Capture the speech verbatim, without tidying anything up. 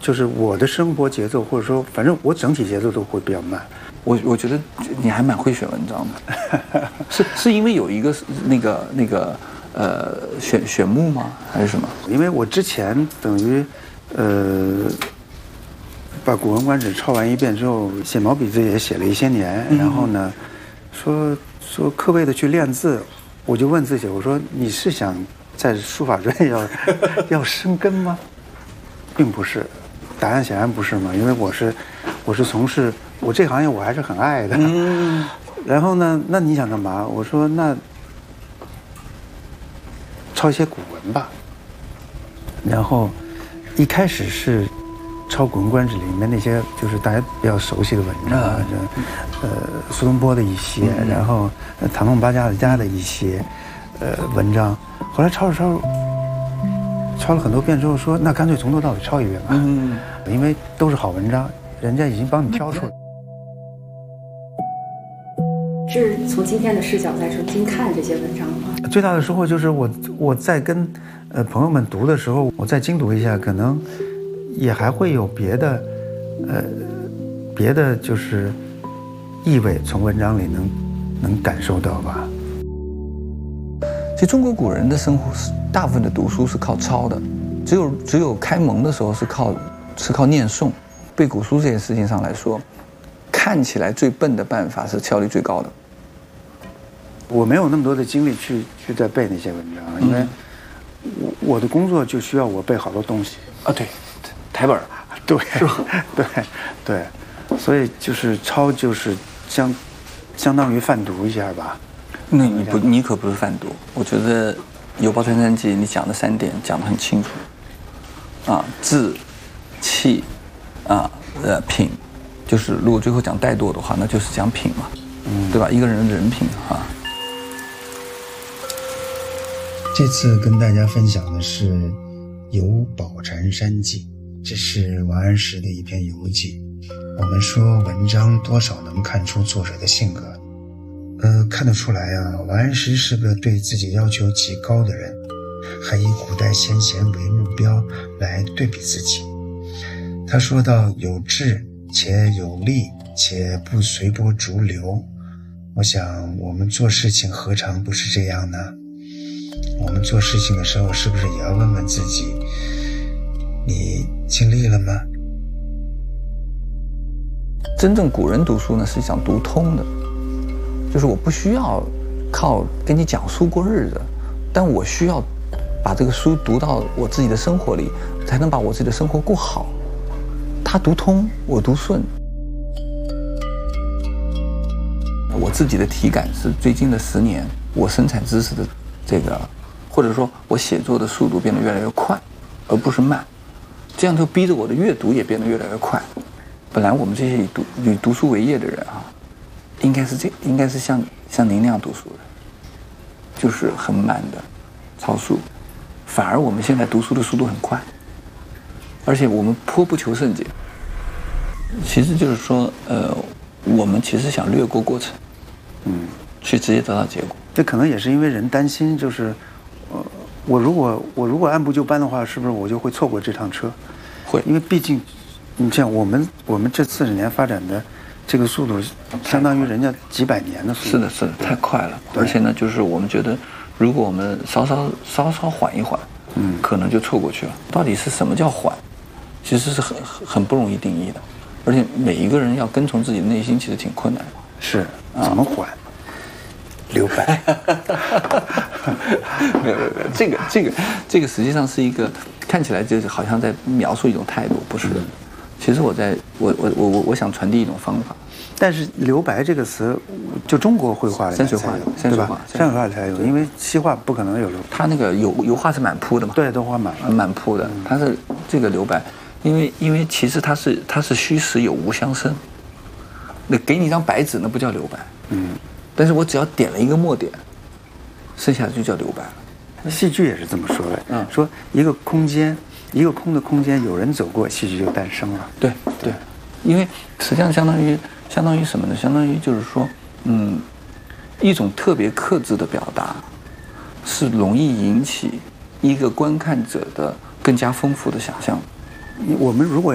就是我的生活节奏，或者说反正我整体节奏都会比较慢。 我我觉得你还蛮会选文章的，是是因为有一个那个那个呃选选目吗？还是什么？ 因为我之前等于呃把《古文观止》抄完一遍之后，写毛笔字也写了一些年，嗯、然后呢说说刻意的去练字，我就问自己，我说你是想在书法专业要要生根吗？并不是，答案显然不是嘛，因为我是我是从事。我这行业我还是很爱的，嗯，然后呢，那你想干嘛？我说那抄一些古文吧。然后一开始是抄《古文观止》里面那些就是大家比较熟悉的文章，嗯、呃，苏东坡的一些，嗯、然后唐宋八家家的一些呃文章。后来抄着抄着，抄了很多遍之后说，那干脆从头到尾抄一遍吧，嗯，因为都是好文章，人家已经帮你挑出来。 是从今天的视角再重新看这些文章吗？ 最大的收获就是我我在跟呃朋友们读的时候，我再精读一下，可能也还会有别的呃别的就是意味从文章里能能感受到吧。 其实中国古人的生活是大部分的读书是靠抄的，只有只有开蒙的时候是靠是靠念诵。背古书这件事情上来说，看起来最笨的办法是效率最高的。 我没有那么多的精力去去再背那些文章，因为我我的工作就需要我背好多东西啊，对，台本， 对，是吧？对对，所以就是抄就是相相当于泛读一下吧。 那你不你可不是泛读，我觉得《有报穿山记》你讲的三点讲得很清楚，啊，志、气，啊呃品，就是如果最后讲怠惰的话，那就是讲品嘛，嗯，对吧？一个人的人品啊。 这次跟大家分享的是《游宝禅山记》，这是王安石的一篇游记。我们说文章多少能看出作者的性格，呃，看得出来啊，王安石是个对自己要求极高的人，还以古代先贤为目标来对比自己。他说到有志且有力且不随波逐流，我想我们做事情何尝不是这样呢？我们做事情的时候是不是也要问问自己，你尽力了吗？ 真正古人读书呢是想读通的，就是我不需要靠跟你讲书过日子，但我需要把这个书读到我自己的生活里，才能把我自己的生活过好。他读通，我读顺。我自己的体感是最近的十年，我生产知识的这个，或者说我写作的速度变得越来越快，而不是慢，这样就逼着我的阅读也变得越来越快。本来我们这些以读以读书为业的人啊，应该是这应该是像像您那样读书的，就是很慢的超速，反而我们现在读书的速度很快，而且我们颇不求甚解。其实就是说，呃，我们其实想略过过程，嗯，去直接得到结果。 这可能也是因为人担心，就是，呃，我如果我如果按部就班的话，是不是我就会错过这趟车？ 会， 因为毕竟，你像我们我们这四十年发展的这个速度，相当于人家几百年的速度。 是的，是的，太快了。而且呢，就是我们觉得，如果我们稍稍稍稍缓一缓，嗯，可能就错过去了。到底是什么叫缓？其实是很很不容易定义的。而且每一个人要跟从自己的内心，其实挺困难的。 是，怎么缓？留白。 没有没有没有，这个这个这个实际上是一个看起来就是好像在描述一种态度，不是的。其实我在我我我我我想传递一种方法。 但是留白这个词，就中国绘画里山水画有， 对吧？山水画里才有，因为西画不可能有留白。 它那个油油画是满铺的嘛？ 对，都画满了， 满铺的。它是这个留白。因为因为其实它是它是虚实有无相生，那给你一张白纸那不叫留白，嗯，但是我只要点了一个墨点，剩下的就叫留白了。 戏剧也是这么说的，嗯，说一个空间，一个空的空间，有人走过，戏剧就诞生了。 对对，因为实际上相当于相当于什么呢？相当于就是说，嗯，一种特别克制的表达，是容易引起一个观看者的更加丰富的想象。 我们如果